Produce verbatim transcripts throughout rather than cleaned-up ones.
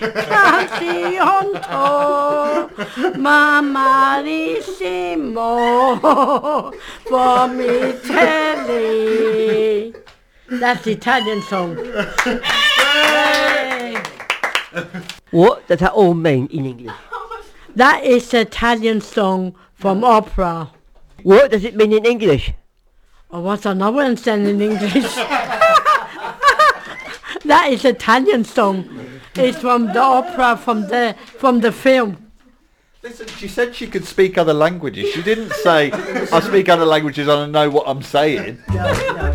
cancionto, mamarissimo, for me telly. That's the Italian song. Yay. What does that all mean in English? That is the Italian song from opera. What does it mean in English? Oh, what's another one saying in English? That is Italian song. It's from the opera, from the from the film. Listen, she said she could speak other languages. She didn't say, I speak other languages and I know what I'm saying. No, no.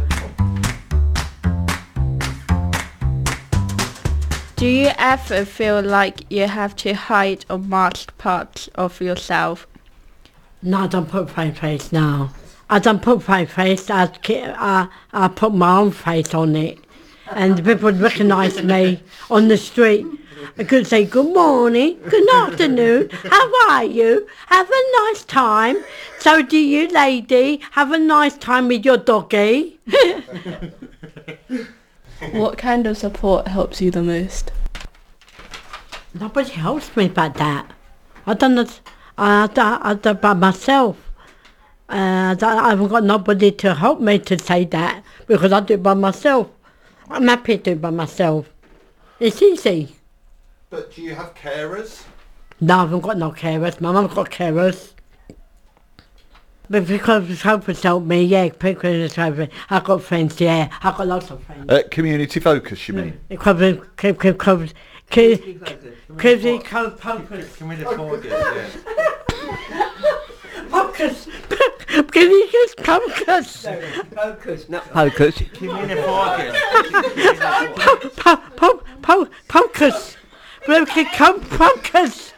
Do you ever feel like you have to hide or mask parts of yourself? No, I don't put my face now. I don't put my face. I, I, I put my own face on it. And people recognise me on the street. I could say, good morning, good afternoon, how are you? Have a nice time. So do you, lady, have a nice time with your doggy. What kind of support helps you the most? Nobody helps me about that. I don't know, I don't, I don't by myself. Uh, I, don't, I haven't got nobody to help me to say that because I do it by myself. I'm happy to do it by myself. It's easy. But do you have carers? No, I haven't got no carers. My mum's got carers. But because helpers help me, yeah, because I've got friends, yeah, I've got lots of friends. Uh, community focus, you mean? It covers, covers, covers, community focus. Community focus, Focus. Can you just focus? Focus, not focus. Community focus. Focus. Focus.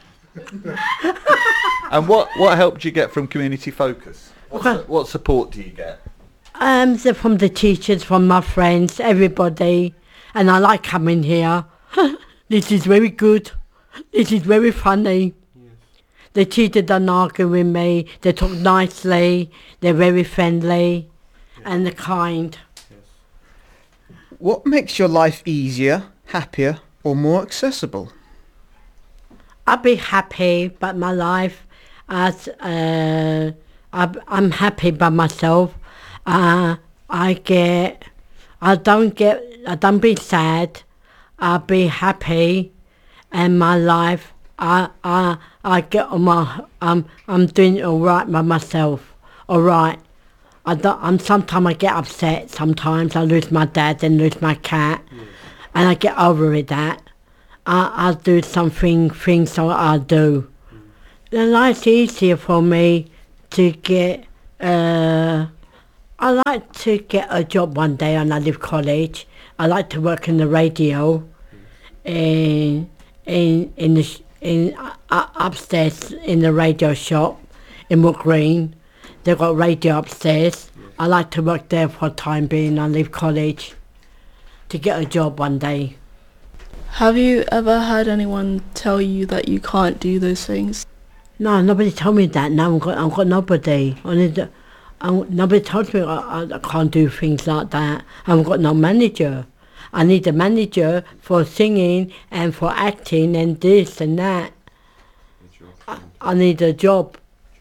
And what, what help do you get from community focus? What, Okay. su- what support do you get? Um, so from the teachers, from my friends, everybody, and I like coming here. This is very good. This is very funny. Yes. The teacher don't argue with me. They talk nicely. They're very friendly, yes. And they're kind. Yes. What makes your life easier, happier, or more accessible? I'll be happy about my life as uh, I'm, I'm happy by myself. Uh, I get, I don't get, I don't be sad. I'll be happy, and my life, I, I, I get on my, I'm, I'm doing all right by myself. All right. I don't, I'm sometimes I get upset. Sometimes I lose my dad and lose my cat, yes. And I get over it. That. I, I'll do something, things so I'll do. Mm. The life's easier for me to get, uh, I like to get a job one day when I leave college. I like to work in the radio, mm. in, in, in, the, in uh, upstairs in the radio shop in Wood Green. They've got radio upstairs. Yes. I like to work there for a time being. I leave college to get a job one day. Have you ever had anyone tell you that you can't do those things? No, nobody told me that. No, I've got, I've got nobody. Only the, I, nobody told me I, I can't do things like that. I haven't got no manager. I need a manager for singing and for acting and this and that. I, I need a job.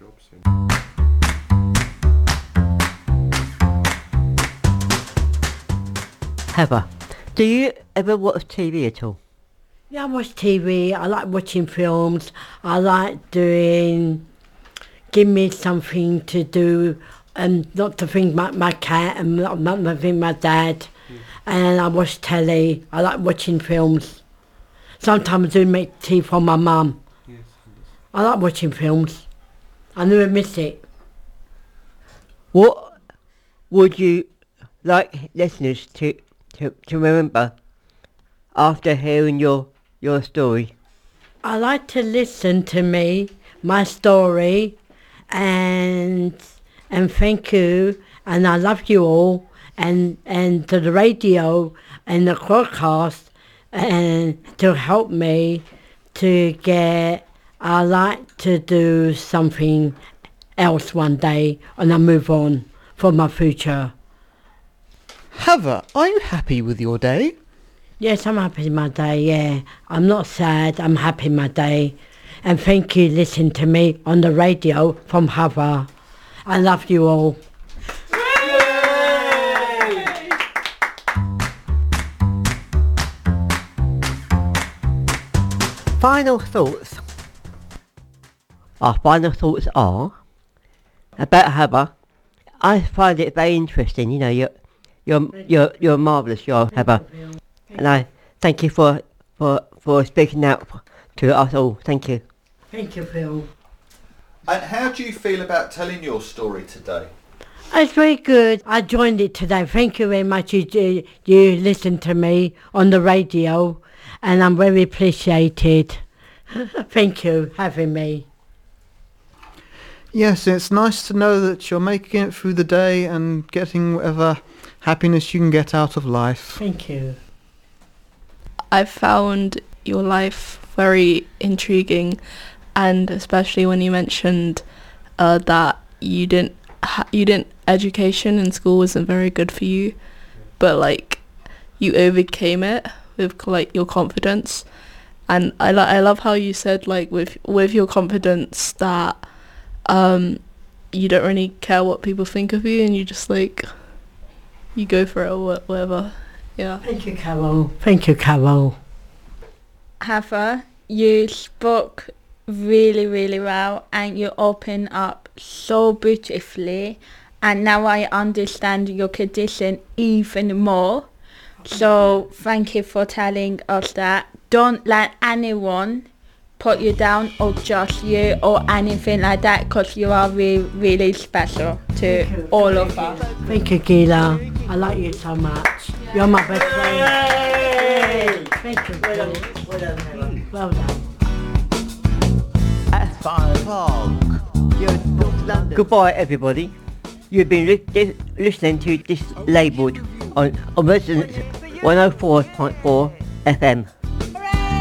Heather, do you ever watch T V at all? Yeah, I watch T V. I like watching films. I like doing, give me something to do and not to think about my cat and not, not to think my dad. Mm. And I watch telly. I like watching films. Sometimes I do make tea for my mum. Yes, I like watching films. I never miss it. What would you like listeners to, to, to remember after hearing your your story? I like to listen to me, my story, and and thank you, and I love you all, and and to the radio and the podcast, and to help me to get. I like to do something else one day, and I move on for my future. Heather, are you happy with your day? Yes, I'm happy with my day, yeah. I'm not sad, I'm happy with my day. And thank you for listening to me on the radio from Hava. I love you all. Final thoughts. Our final thoughts are about Haba. I find it very interesting. You know, you're you're you're you're marvellous, you're Haba, and I thank you for for for speaking out to us all. Thank you. Thank you, Phil. And how do you feel about telling your story today? It's very good. I joined it today. Thank you very much. You you, you listened to me on the radio, and I'm very appreciated. Thank you for having me. Yes, it's nice to know that you're making it through the day and getting whatever happiness you can get out of life. Thank you. I found your life very intriguing, and especially when you mentioned uh, that you didn't ha- you didn't education in school wasn't very good for you, but like you overcame it with like your confidence. And I lo- I love how you said like with with your confidence that um you don't really care what people think of you, and you just like you go for it or wha- whatever. Yeah. Thank you, Carol. Thank you, Carol. Heather, you spoke really, really well, and you opened up so beautifully, and now I understand your condition even more. So thank you for telling us that. Don't let anyone put you down or judge you or anything like that, because you are really, really special to all of us. Thank you, Gila. I like you so much. You're my best friend. Thank you, Phil. Well done, Haba. Well done. At five o'clock. Goodbye, everybody. You've been li- li- listening to this labelled on, on Resonance one oh four point four F M.